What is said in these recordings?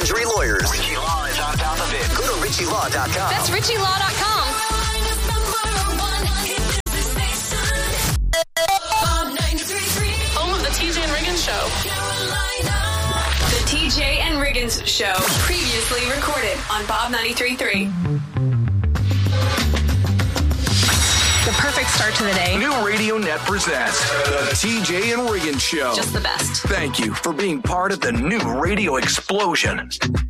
injury lawyers. Richie Law is on top of it. Go to RichieLaw.com. That's RichieLaw.com. Home of the TJ and Riggins Show. The TJ and Riggins Show. Previously recorded on Bob 93.3. The perfect start to the day. New Radio Net presents the TJ and Riggins Show. Just the best. Thank you for being part of the new radio explosion.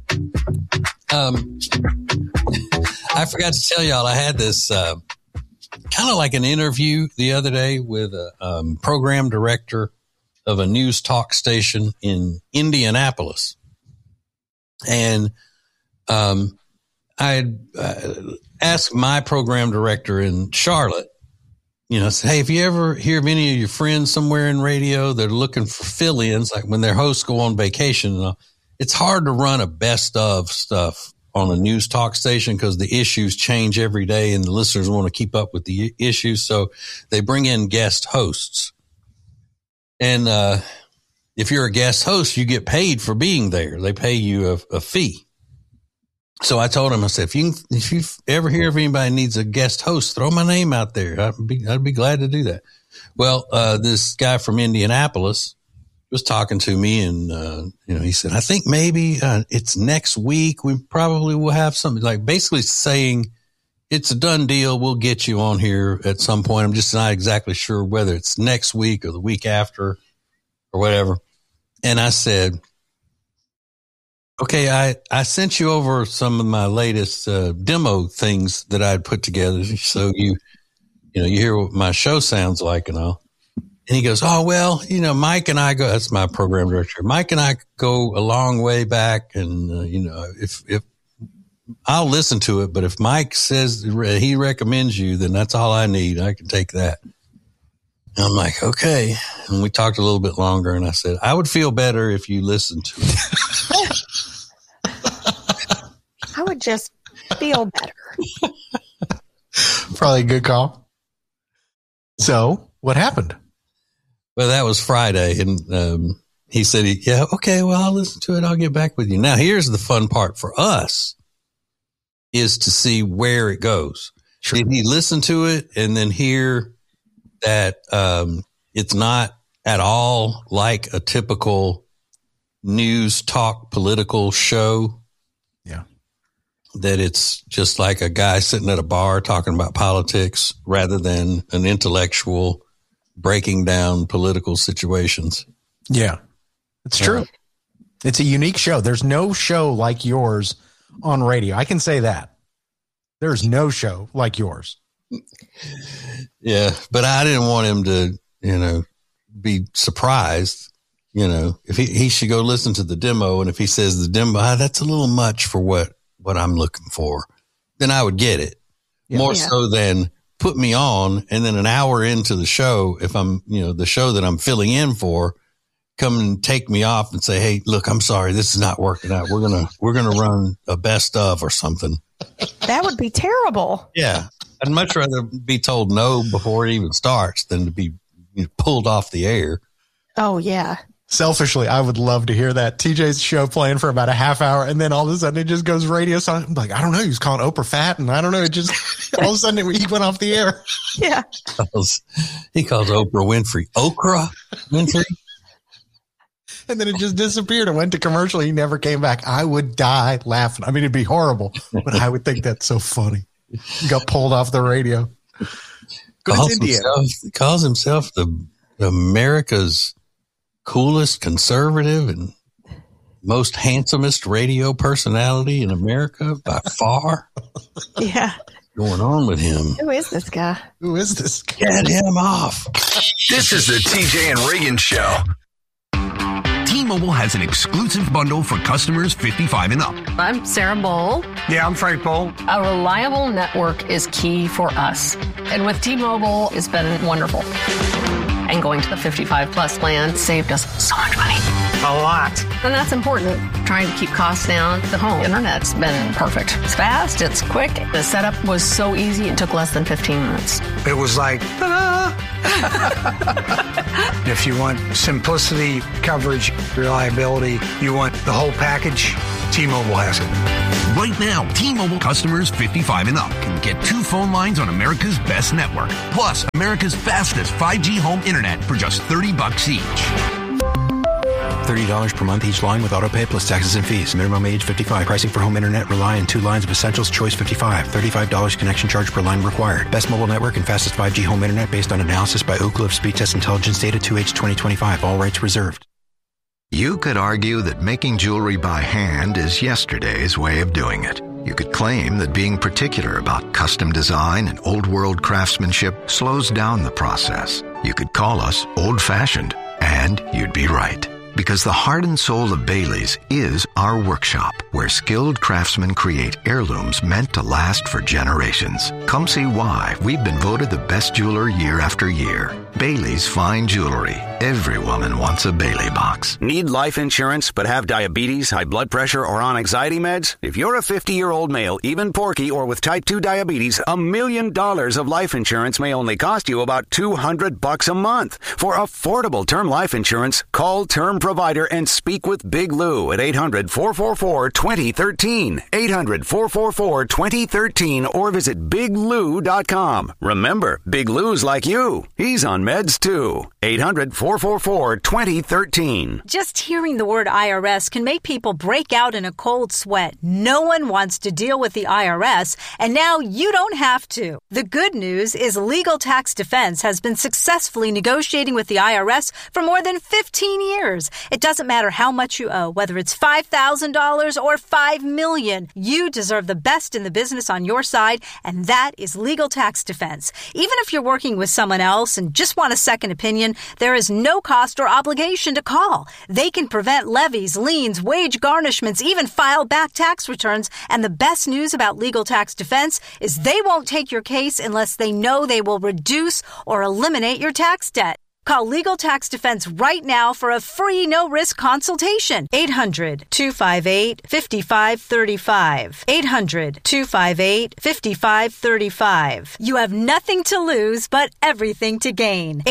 I forgot to tell y'all I had this kind of like an interview the other day with a program director of a news talk station in Indianapolis. And I had asked my program director in Charlotte, say, hey, if you ever hear of any of your friends somewhere in radio that are looking for fill-ins, like when their hosts go on vacation, it's hard to run a best of stuff on a news talk station because the issues change every day and the listeners want to keep up with the issues. So they bring in guest hosts. And if you're a guest host, you get paid for being there. They pay you a fee. So I told him, I said, if you ever hear of anybody needs a guest host, throw my name out there. I'd be glad to do that. Well, this guy from Indianapolis was talking to me and, he said, I think maybe it's next week. We probably will have something, like basically saying it's a done deal. We'll get you on here at some point. I'm just not exactly sure whether it's next week or the week after or whatever. And I said, okay, I sent you over some of my latest demo things that I'd put together. So you hear what my show sounds like and all. And he goes, oh, well, Mike and I go, that's my program director. Mike and I go a long way back. And, if I'll listen to it, but if Mike says he recommends you, then that's all I need. I can take that. And I'm like, okay. And we talked a little bit longer and I said, I would feel better if you listened to it. I would just feel better. Probably a good call. So what happened? Well, that was Friday. And he said, yeah, okay, well, I'll listen to it. I'll get back with you. Now, here's the fun part for us is to see where it goes. Sure. Did he listen to it and then hear that it's not at all like a typical news talk political show? Yeah. That it's just like a guy sitting at a bar talking about politics rather than an intellectual breaking down political situations. Yeah, it's true. It's a unique show. There's no show like yours on radio. I can say that. There's no show like yours. Yeah, but I didn't want him to, be surprised. If he should go listen to the demo, and if he says the demo, that's a little much for what I'm looking for, then I would get it. Yeah. More so than put me on, and then an hour into the show, if I'm, the show that I'm filling in for, come and take me off and say, hey, look, I'm sorry, this is not working out. We're going to run a best of or something. That would be terrible. Yeah. I'd much rather be told no before it even starts than to be pulled off the air. Oh, yeah. Selfishly, I would love to hear that. TJ's show playing for about a half hour, and then all of a sudden it just goes radio silent. I'm like, I don't know. He was calling Oprah fat, and I don't know. It just all of a sudden he went off the air. Yeah. He calls Oprah Winfrey Okra Winfrey. And then it just disappeared and went to commercial. He never came back. I would die laughing. I mean, it'd be horrible, but I would think that's so funny. He got pulled off the radio. Calls himself the America's coolest conservative and most handsomest radio personality in America by far. Yeah. Going on with him? Who is this guy? Get him off. This is the TJ and Riggins Show. T-Mobile has an exclusive bundle for customers 55 and up. I'm Sarah Bowl. Yeah, I'm Frank Bowl. A reliable network is key for us. And with T-Mobile, it's been wonderful. And going to the 55 plus plan saved us so much money. A lot. And that's important. Trying to keep costs down. The home internet's been perfect. It's fast. It's quick. The setup was so easy. It took less than 15 minutes. It was like, ta-da! If you want simplicity, coverage, reliability, you want the whole package, T-Mobile has it. Right now, T-Mobile customers 55 and up can get 2 phone lines on America's best network, plus America's fastest 5G home internet for just $30 each. $30 per month each line with autopay plus taxes and fees. Minimum age 55. Pricing for home internet rely on 2 lines of essentials. Choice 55. $35 connection charge per line required. Best mobile network and fastest 5G home internet based on analysis by Ookla of Speed Test Intelligence data 2H 2025. All rights reserved. You could argue that making jewelry by hand is yesterday's way of doing it. You could claim that being particular about custom design and old-world craftsmanship slows down the process. You could call us old-fashioned, and you'd be right. Because the heart and soul of Bailey's is our workshop, where skilled craftsmen create heirlooms meant to last for generations. Come see why we've been voted the best jeweler year after year. Bailey's Fine Jewelry. Every woman wants a Bailey box. Need life insurance but have diabetes, high blood pressure, or on anxiety meds? If you're a 50-year-old male, even porky, or with type 2 diabetes, $1 million of life insurance may only cost you about $200 a month. For affordable term life insurance, call Term Provider and speak with Big Lou at 800-444-2013. 800-444-2013 or visit biglou.com. Remember, Big Lou's like you. He's on meds too. 800-444-2013. Just hearing the word IRS can make people break out in a cold sweat. No one wants to deal with the IRS, and now you don't have to. The good news is Legal Tax Defense has been successfully negotiating with the IRS for more than 15 years. It doesn't matter how much you owe, whether it's $5,000 or $5 million. You deserve the best in the business on your side, and that is Legal Tax Defense. Even if you're working with someone else and just want a second opinion, there is no cost or obligation to call. They can prevent levies, liens, wage garnishments, even file back tax returns. And the best news about Legal Tax Defense is they won't take your case unless they know they will reduce or eliminate your tax debt. Call Legal Tax Defense right now for a free no-risk consultation. 800-258-5535. 800-258-5535. You have nothing to lose but everything to gain.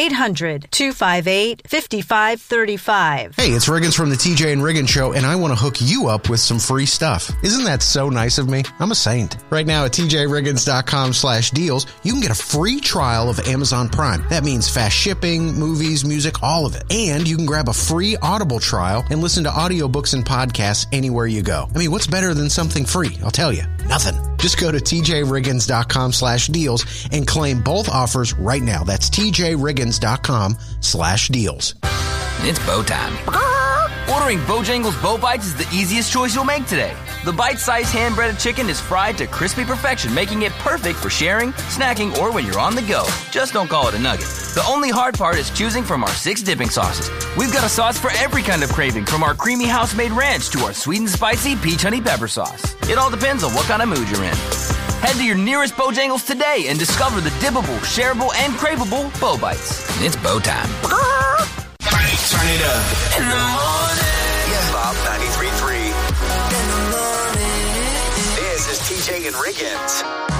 800-258-5535. Hey, it's Riggins from the TJ and Riggins Show, and I want to hook you up with some free stuff. Isn't that so nice of me? I'm a saint. Right now at tjriggins.com/deals, you can get a free trial of Amazon Prime. That means fast shipping, movies, music, all of it. And you can grab a free Audible trial and listen to audiobooks and podcasts anywhere you go. I mean, what's better than something free? I'll tell you, nothing. Just go to tjriggins.com/deals and claim both offers right now. That's tjriggins.com/deals. It's bow time. Ordering Bojangles Bow Bites is the easiest choice you'll make today. The bite-sized hand-breaded chicken is fried to crispy perfection, making it perfect for sharing, snacking, or when you're on the go. Just don't call it a nugget. The only hard part is choosing from our 6 dipping sauces. We've got a sauce for every kind of craving, from our creamy house-made ranch to our sweet and spicy peach honey pepper sauce. It all depends on what kind of mood you're in. Head to your nearest Bojangles today and discover the dippable, shareable, and craveable Bow Bites. It's bow time. Turn it up. In the morning. Yeah. Bob 93.3. In the morning. This is TJ and Riggins.